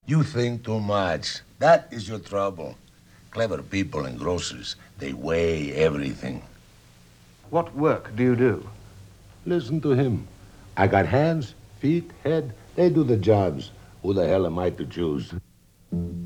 You think too much. That is your trouble. Clever people and grocers, they weigh everything. What work do you do? Listen to him. I got hands, feet, head. They do the jobs. Who the hell am I to choose?